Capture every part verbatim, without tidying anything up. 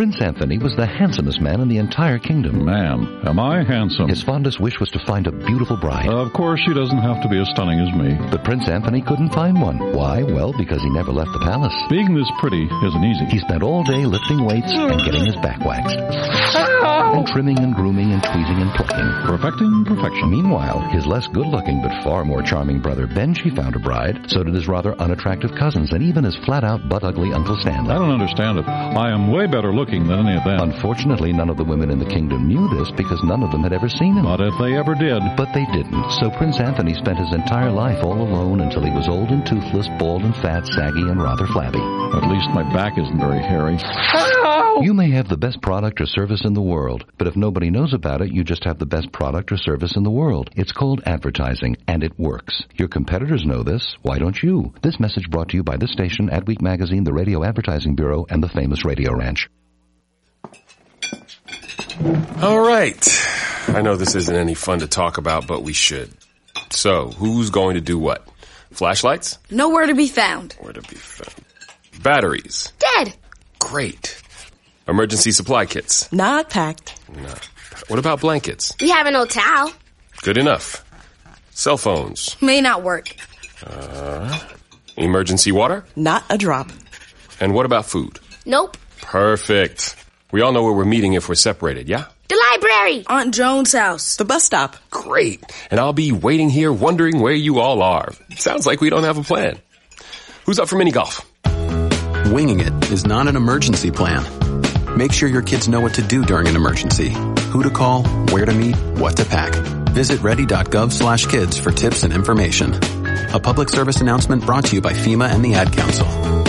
Prince Anthony was the handsomest man in the entire kingdom. Ma'am, am I handsome? His fondest wish was to find a beautiful bride. Uh, of course, she doesn't have to be as stunning as me. But Prince Anthony couldn't find one. Why? Well, because he never left the palace. Being this pretty isn't easy. He spent all day lifting weights and getting his back waxed. And trimming and grooming and tweezing and plucking. Perfecting perfection. Meanwhile, his less good-looking but far more charming brother Benji found a bride. So did his rather unattractive cousins and even his flat-out butt-ugly Uncle Stanley. I don't understand it. I am way better looking than any of them. Unfortunately, none of the women in the kingdom knew this because none of them had ever seen him. Not if they ever did. But they didn't. So Prince Anthony spent his entire life all alone until he was old and toothless, bald and fat, saggy and rather flabby. At least my back isn't very hairy. You may have the best product or service in the world, but if nobody knows about it, you just have the best product or service in the world. It's called advertising, and it works. Your competitors know this. Why don't you? This message brought to you by this station, Adweek Magazine, the Radio Advertising Bureau, and the famous Radio Ranch. All right. I know this isn't any fun to talk about, but we should. So, who's going to do what? Flashlights? Nowhere to be found. Where to be found? Batteries? Dead. Great. Emergency supply kits? Not packed. No. What about blankets? We have an old towel. Good enough. Cell phones? May not work. Uh, emergency water? Not a drop. And what about food? Nope. Perfect. We all know where we're meeting if we're separated, yeah? The library. Aunt Joan's house. The bus stop. Great. And I'll be waiting here wondering where you all are. Sounds like we don't have a plan. Who's up for mini golf? Winging it is not an emergency plan. Make sure your kids know what to do during an emergency. Who to call, where to meet, what to pack. Visit ready.gov slash kids for tips and information. A public service announcement brought to you by FEMA and the Ad Council.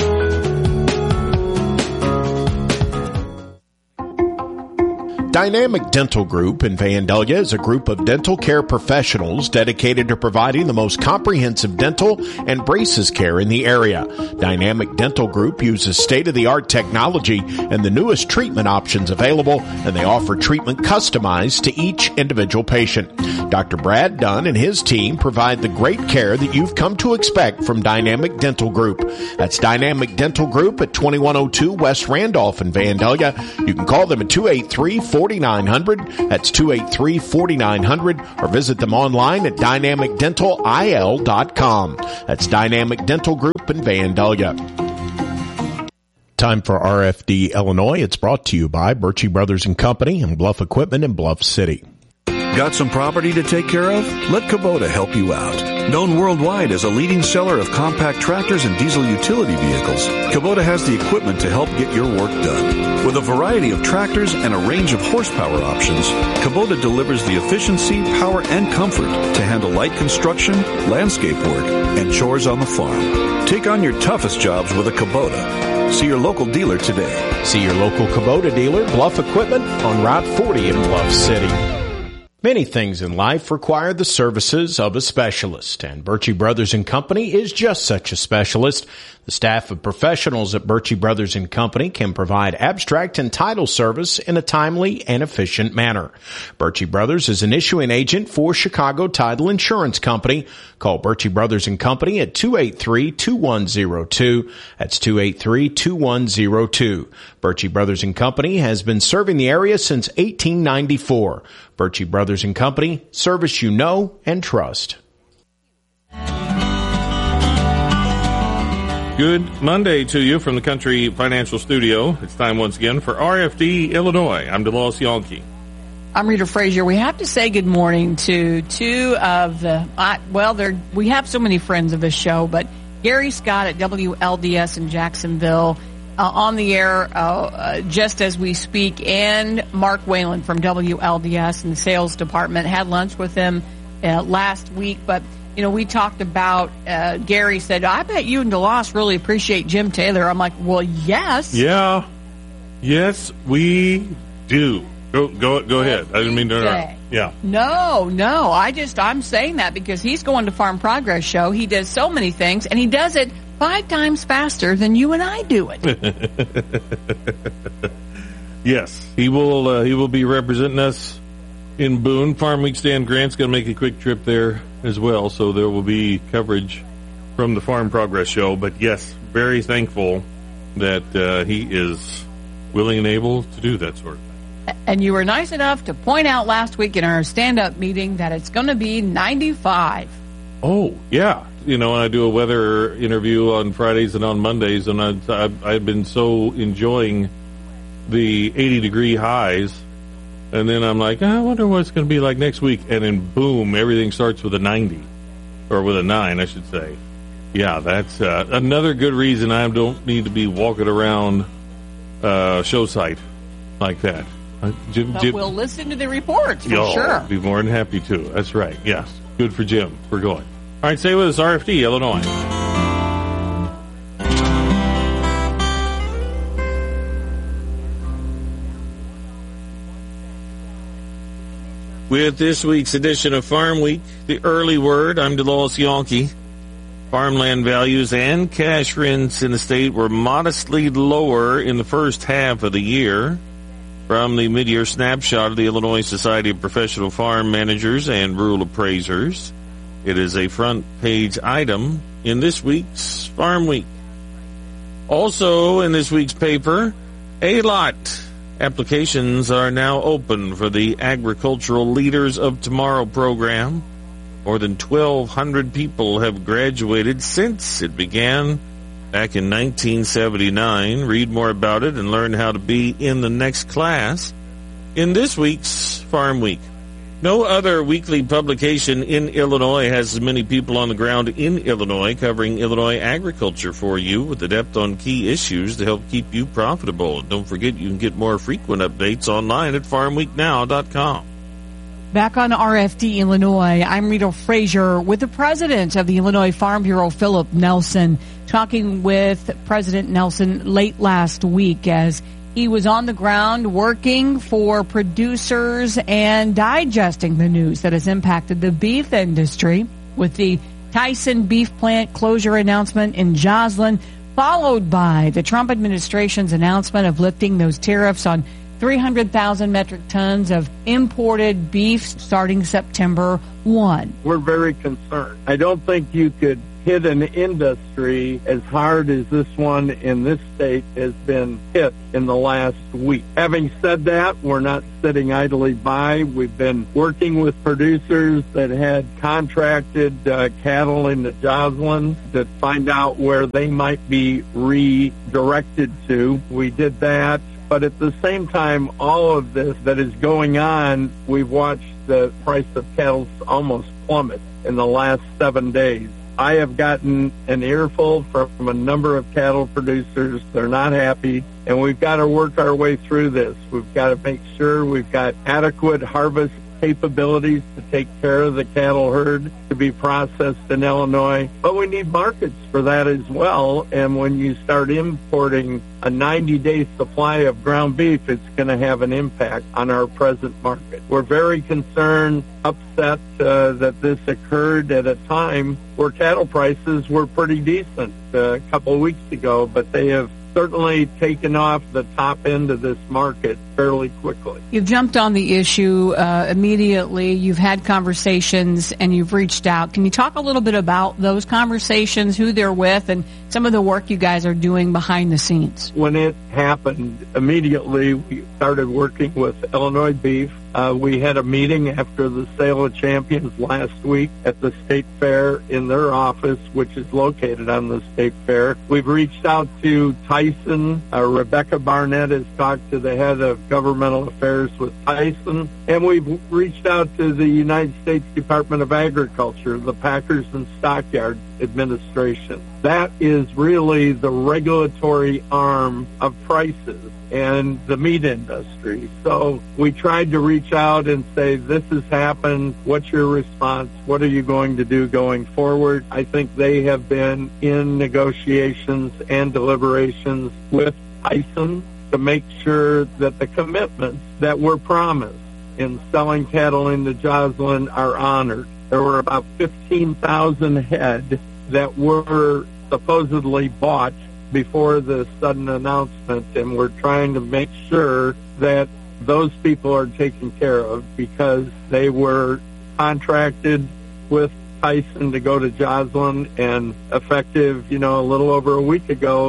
Dynamic Dental Group in Vandalia is a group of dental care professionals dedicated to providing the most comprehensive dental and braces care in the area. Dynamic Dental Group uses state-of-the-art technology and the newest treatment options available, and they offer treatment customized to each individual patient. Doctor Brad Dunn and his team provide the great care that you've come to expect from Dynamic Dental Group. That's Dynamic Dental Group at twenty-one oh two West Randolph in Vandalia. You can call them at two eight three, four nine zero zero. That's two eight three, four nine zero zero, or visit them online at dynamic dental I L dot com. That's Dynamic Dental Group in Vandalia. Time for R F D Illinois. It's brought to you by Birchie Brothers and Company and Bluff Equipment in Bluff City. Got some property to take care of? Let Kubota help you out. Known worldwide as a leading seller of compact tractors and diesel utility vehicles, Kubota has the equipment to help get your work done. With a variety of tractors and a range of horsepower options, Kubota delivers the efficiency, power, and comfort to handle light construction, landscape work, and chores on the farm. Take on your toughest jobs with a Kubota. See your local dealer today. See your local Kubota dealer, Bluff Equipment, on Route forty in Bluff City. Many things in life require the services of a specialist, and Birchie Brothers and Company is just such a specialist. The staff of professionals at Birchie Brothers and Company can provide abstract and title service in a timely and efficient manner. Birchie Brothers is an issuing agent for Chicago Title Insurance Company. Call Birchie Brothers and Company at two eight three, two one zero two. That's two eight three, two one zero two. Birchie Brothers and Company has been serving the area since eighteen ninety-four. Birchie Brothers and Company, service you know and trust. Good Monday to you from the Country Financial Studio. It's time once again for R F D Illinois. I'm DeLois Yonke. I'm Rita Frazier. We have to say good morning to two of the, uh, well, they're, we have so many friends of this show, but Gary Scott at W L D S in Jacksonville, uh, on the air uh, uh, just as we speak, and Mark Whalen from W L D S in the sales department. Had lunch with him uh, last week, but you know, we talked about, uh, Gary said, I bet you and DeLoss really appreciate Jim Taylor. I'm like, well, yes. Yeah. Yes, we do. Go, go, go ahead. I didn't mean to interrupt. Yeah. No, no. I just, I'm saying that because he's going to Farm Progress Show. He does so many things, and he does it five times faster than you and I do it. Yes. He will, uh, he will be representing us in Boone. Farm Week Stan Grant's going to make a quick trip there as well, so there will be coverage from the Farm Progress Show. But yes, very thankful that uh, he is willing and able to do that sort of thing. And you were nice enough to point out last week in our stand-up meeting that it's going to be ninety-five. Oh, yeah. You know, I do a weather interview on Fridays and on Mondays, and I've, I've, I've been so enjoying the eighty-degree highs. And then I'm like, I wonder what it's going to be like next week. And then, boom, everything starts with a ninety. Or with a nine, I should say. Yeah, that's uh, another good reason I don't need to be walking around uh, show site like that. Uh, Jim, But Jim, we'll listen to the reports for Yo, sure. be more than happy to. That's right. Yes. Good for Jim. We're going. All right, stay with us. R F D, Illinois. With this week's edition of Farm Week, the early word, I'm DeLawes Yonke. Farmland values and cash rents in the state were modestly lower in the first half of the year. From the mid-year snapshot of the Illinois Society of Professional Farm Managers and Rural Appraisers, it is a front-page item in this week's Farm Week. Also in this week's paper, A L O T applications are now open for the Agricultural Leaders of Tomorrow program. More than twelve hundred people have graduated since it began back in nineteen seventy-nine. Read more about it and learn how to be in the next class in this week's Farm Week. No other weekly publication in Illinois has as many people on the ground in Illinois covering Illinois agriculture for you with the depth on key issues to help keep you profitable. Don't forget you can get more frequent updates online at farm week now dot com. Back on R F D Illinois, I'm Rita Frazier with the president of the Illinois Farm Bureau, Philip Nelson, talking with President Nelson late last week as he was on the ground working for producers and digesting the news that has impacted the beef industry with the Tyson beef plant closure announcement in Joslin, followed by the Trump administration's announcement of lifting those tariffs on three hundred thousand metric tons of imported beef starting September first. We're very concerned. I don't think you could hit an industry as hard as this one in this state has been hit in the last week. Having said that, we're not sitting idly by. We've been working with producers that had contracted uh, cattle into Joslin to find out where they might be redirected to. We did that. But at the same time, all of this that is going on, we've watched the price of cattle almost plummet in the last seven days. I have gotten an earful from a number of cattle producers. They're not happy, and we've got to work our way through this. We've got to make sure we've got adequate harvest capabilities to take care of the cattle herd to be processed in Illinois. But we need markets for that as well, and when you start importing a ninety-day supply of ground beef, it's going to have an impact on our present market. We're very concerned, upset uh, that this occurred at a time where cattle prices were pretty decent uh, a couple of weeks ago, but they have certainly taken off the top end of this market fairly quickly. You've jumped on the issue uh, immediately. You've had conversations and you've reached out. Can you talk a little bit about those conversations, who they're with, and some of the work you guys are doing behind the scenes? When it happened, immediately we started working with Illinois Beef. Uh, we had a meeting after the Sale of Champions last week at the State Fair in their office, which is located on the State Fair. We've reached out to Tyson. Uh, Rebecca Barnett has talked to the head of governmental affairs with Tyson. And we've reached out to the United States Department of Agriculture, the Packers and Stockyards Administration. That is really the regulatory arm of prices and the meat industry. So we tried to reach out and say, this has happened. What's your response? What are you going to do going forward? I think they have been in negotiations and deliberations with Tyson to make sure that the commitments that were promised in selling cattle into Joslin are honored. There were about fifteen thousand head that were supposedly bought before the sudden announcement, and we're trying to make sure that those people are taken care of because they were contracted with Tyson to go to Joslin, and effective, you know, a little over a week ago,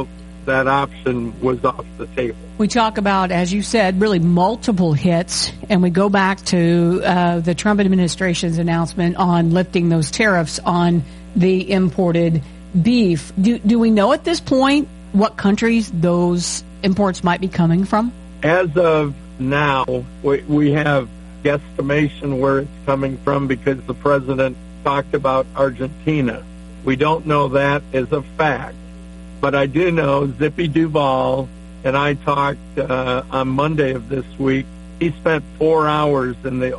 that option was off the table. We talk about, as you said, really multiple hits, and we go back to uh, the Trump administration's announcement on lifting those tariffs on the imported beef. Do, do we know at this point what countries those imports might be coming from? As of now, we, we have guesstimation where it's coming from because the president talked about Argentina. We don't know that as a fact. But I do know Zippy Duvall and I talked uh, on Monday of this week. He spent four hours in the